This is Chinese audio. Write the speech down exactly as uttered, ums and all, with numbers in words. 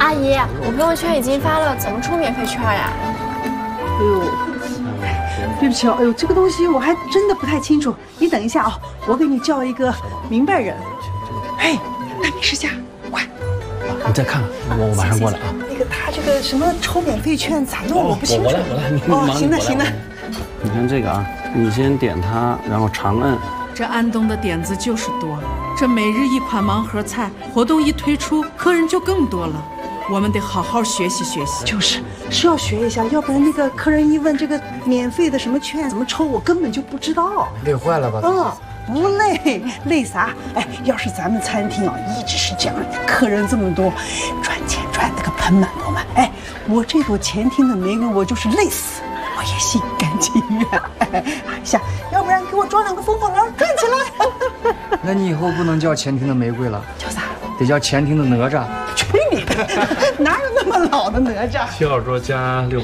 阿姨，我朋友圈已经发了，怎么抽免费券呀？ 哎呦，对不起哦，哎呦，这个东西我还真的不太清楚。你等一下啊，我给你叫一个明白人。哎，那米世家，快！ 你再看看，我我马上过来啊。 那个他这个什么抽免费券咋弄，我不清楚。 我来，我来，你哦，行的行的。 你看这个啊，你先点它，然后长摁。 这安东的点子就是多，这每日一款盲盒菜活动一推出，客人就更多了。我们得好好学习学习。 就是是要学一下，要不然那个客人一问这个免费的什么券怎么抽，我根本就不知道。 累坏了吧？ 嗯。不累，累啥？哎，要是咱们餐厅啊一直是这样，客人这么多，赚钱赚得个盆满钵满。哎，我这朵前厅的玫瑰，我就是累死，我也心甘情愿。哎，下，要不然给我装两个风火轮，转起来。 那你以后不能叫前厅的玫瑰了， 叫啥？ 得叫前厅的哪吒。 去你的！哪有那么老的哪吒？ 七号桌加六。